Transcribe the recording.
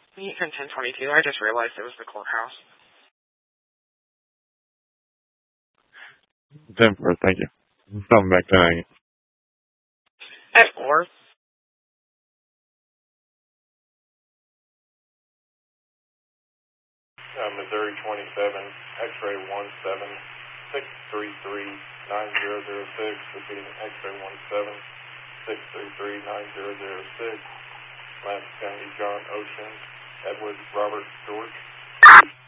Eaton 1022, I just realized it was the courthouse. 10-4, thank you. Something back tonight. At 4. Missouri 27, X-ray 17-633-9006, repeating X-ray 17-633-9006, Lance County, John Ocean, Edward Robert George.